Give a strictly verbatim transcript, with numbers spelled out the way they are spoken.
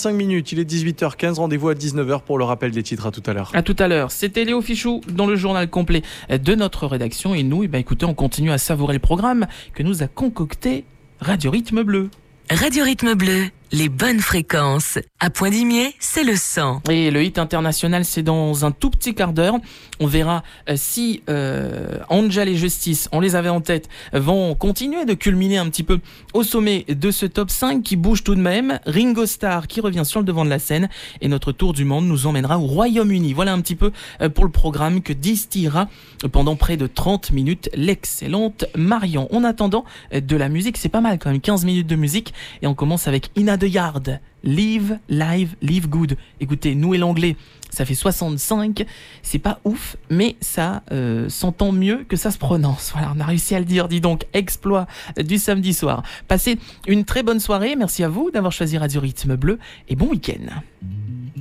quarante-cinq minutes, il est dix-huit heures quinze, rendez-vous à dix-neuf heures pour le rappel des titres. À tout à l'heure. À tout à l'heure, c'était Léo Fichou dans le journal complet de notre rédaction et nous, eh ben, écoutez, on continue à savourer le programme que nous a concocté Radio Rythme Bleu. Radio Rythme Bleu, les bonnes fréquences. À Point-d'Imier, c'est le cent. Et le hit international, c'est dans un tout petit quart d'heure. On verra euh, si euh, Angel et Justice, on les avait en tête, vont continuer de culminer un petit peu au sommet de ce top cinq qui bouge tout de même. Ringo Starr qui revient sur le devant de la scène et notre tour du monde nous emmènera au Royaume-Uni. Voilà un petit peu euh, pour le programme que distillera pendant près de trente minutes l'excellente Marion. En attendant, euh, de la musique, c'est pas mal quand même, quinze minutes de musique et on commence avec Ina de Yard. Live, live, live good. Écoutez, nous et l'anglais, ça fait soixante-cinq. C'est pas ouf, mais ça euh, s'entend mieux que ça se prononce. Voilà, on a réussi à le dire. Dis donc, exploit du samedi soir. Passez une très bonne soirée. Merci à vous d'avoir choisi Radio Rythme Bleu et bon week-end.